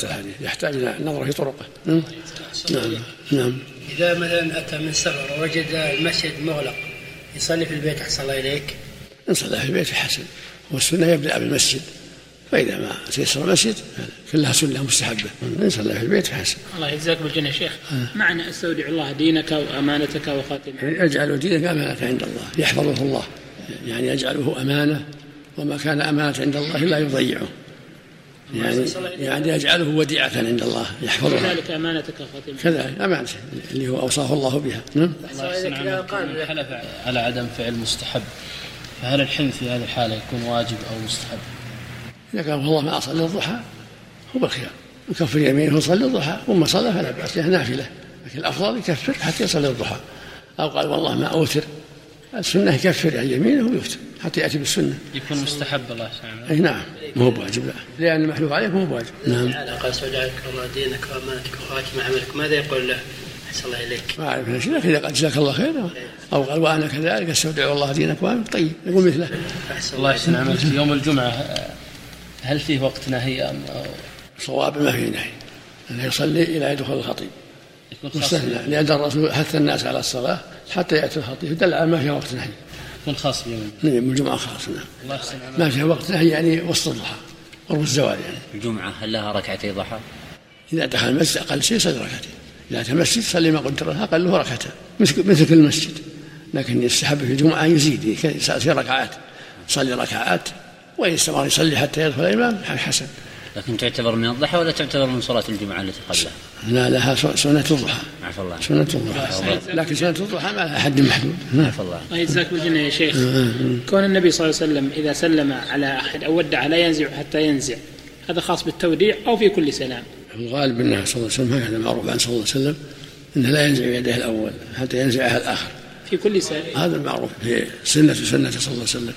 ثبت الحديث، يحتاج إلى نظر في طرقه. نعم. إذا مثلا أتى من سفر ووجد المسجد مغلق يصلي في البيت أحسن الله إليك؟ إن صلى في البيت حسن، والسنة يبدأ بالمسجد، فإذا ما تيسر المسجد كلها سنة مستحبة. إن صلى في البيت حسن. الله يجزاك بالجنة يا شيخ. معنى استودع الله دينك وأمانتك وخاتمك، يعني يجعل دينك أمانة عند الله يحفظه الله، يعني يجعله أمانة، وما كان أمانة عند الله لا يضيعه، يعني يجعله وديعة عند الله يحفظها. كذلك أمانتك وخاتمك، كذلك أمانة اللي هو أوصاه الله بها. إذا حلف على عدم فعل مستحب، فهل الحلف في هذه الحالة يكون واجب أو مستحب؟ إذا كان والله ما أصلي الضحى هو بالخيار، يكفر يمينه ويصلي الضحى، وما صلى فلا بأس، لها نافلة، لكن الأفضل يكفر حتى يصلي الضحى. أو قال والله ما أوتر، السنة يكفر عن يمينه ويوتر حتى يأتي بالسنة. يكون مستحب الله سبحانه. أي نعم، مو بواجب، لا، لأن المحلوف عليك مو بواجب. نعم. قال استودعك الله دينك وأمانتك وخاتم عملك، ماذا يقول له أحسن الله إليك؟ ما أعرف شيء، لكن إذا قال جزاك الله خير، أو قال وأنا كذلك استودع الله دينك وأمانتك، طيب يقول مثله. الله يحسن عملك. يوم الجمعة هل فيه وقت نهي أم صواب؟ ما فيه نهي، أنه يصلي إلى يدخل الخطيب مستثنى، لأن الرسول حث الناس على الصلاة حتى يأتي الخطيب، دل على ما فيها وقت نهي. يكون خاص بيوم الجمعة خاص. نعم. ما فيها وقت نهي، يعني وسط الضحى قرب الزوال. يعني الجمعة هل لها ركعتي ضحى؟ إذا دخل المسجد أقل شيء صلي ركعتين، إذا أتى المسجد صلي ما قدره أقله ركعتين مثل كل المسجد، لكن يستحب في الجمعة يزيد يصير ركعات، يصلي ركعات، وإن استمر يصلي حتى يدخل الإمام حسن. لكن تعتبر من الضحى ولا تعتبر من صلاة الجمعة التي قبلها؟ لا، لها سنة الضحى. عفى الله. سنة الضحى، لكن سنة الضحى ما لها حد محدود. عفى الله. الله يجزاك بالجنة يا شيخ. كون النبي صلى الله عليه وسلم إذا سلم على أحد أو ودع لا ينزع حتى ينزع، هذا خاص بالتوديع أو في كل سلام؟ الغالب أنه صلى الله عليه وسلم، هذا معروف عن صلى الله عليه وسلم، أنه لا ينزع يده الأول حتى ينزعها الآخر في كل سلام. هذا المعروف في سنة صلى الله عليه وسلم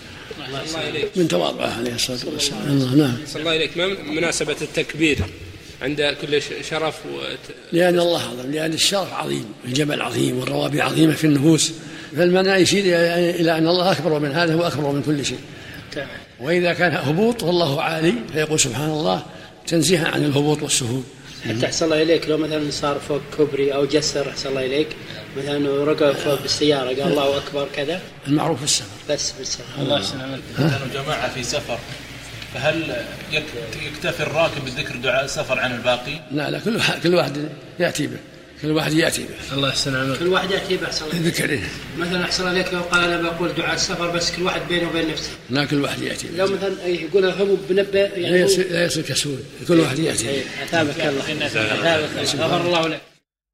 من تواضعه عليه الصلاة والسلام. الله. نعم. صلى الله عليك. ما مناسبة التكبير عند كل شرف لأن الله عظيم، لأن الشرف عظيم، الجبل عظيم، والروابي عظيمة في النفوس، فالمعنى يشير إلى أن الله أكبر من هذا وأكبر من كل شيء. وإذا كان هبوط والله عالي فيقول سبحان الله تنزيها عن الهبوط والسهول. حتى أحسن الله إليك لو مثلا صار فوق كبري أو جسر أحسن الله إليك مثلا رقى فوق بالسيارة قال الله أكبر كذا، المعروف في السفر بس بالسفر. الله يحسن عملك. كانوا جماعة في سفر، فهل يكتفي الراكب بذكر دعاء السفر عن الباقي؟ لا، كل واحد يأتي به، كل واحد يأتي به. الله يحسن عملك. كل واحد يأتي به أحسن الله ذكره. مثلا أحسن الله إليك لو قال أنا بقول دعاء السفر بس كل واحد بينه وبين نفسه. لا، كل واحد يأتي به. لو مثلا يقول هم بنبه يعني لا يصير كسول، كل واحد يأتي به. أثابك الله. غفر الله لك.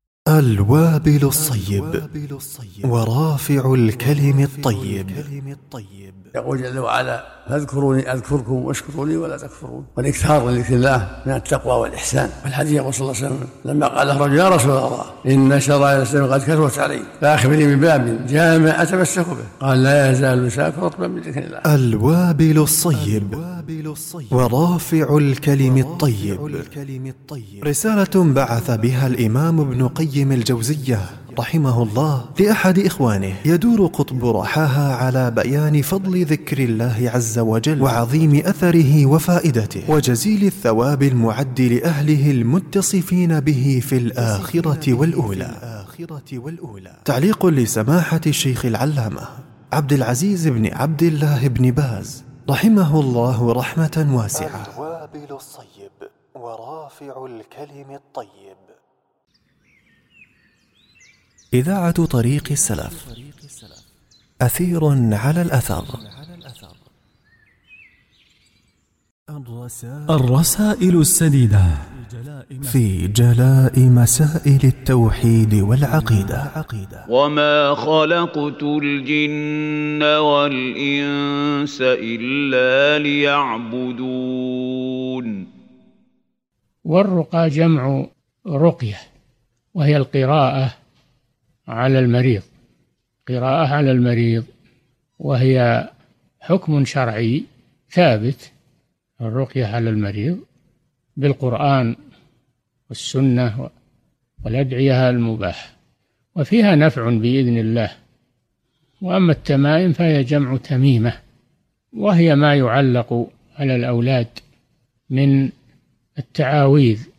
الوابل الصيب ورافع الكلم الطيب. يقول جل وعلا فاذكروني أذكركم واشكروني ولا تكفرون، والاكثار لذكر الله من التقوى والإحسان. والحديث يقول صلى الله عليه وسلم لما قال رجل يا رسول الله إن شرائع الإسلام قد كثرت علي فأخبرني من باب جامع أتمسك به، قال لا يزال لسانك رطبا بذكر الله. الوابل الصيب ورافع الكلم الطيب. رسالة بعث بها الإمام ابن قيم الجوزية رحمه الله لأحد إخوانه يدور قطب رحاها على بيان فضل ذكر الله عز وجل وعظيم أثره وفائدته وجزيل الثواب المعد لأهله المتصفين به في الآخرة والأولى. تعليق لسماحة الشيخ العلامة عبد العزيز بن عبد الله بن باز رحمه الله رحمة واسعة. الوابل الصيب ورافع الكلم الطيب. إذاعة طريق السلف، أثير على الأثر. الرسائل السديدة في جلاء مسائل التوحيد والعقيدة. وما خلقت الجن والإنس إلا ليعبدون. والرقى جمع رقية، وهي القراءة على المريض، قراءة على المريض، وهي حكم شرعي ثابت، الرقية على المريض بالقرآن والسنة والأدعية المباحة، وفيها نفع بإذن الله. وأما التمائم فهي جمع تميمة، وهي ما يعلق على الأولاد من التعاويذ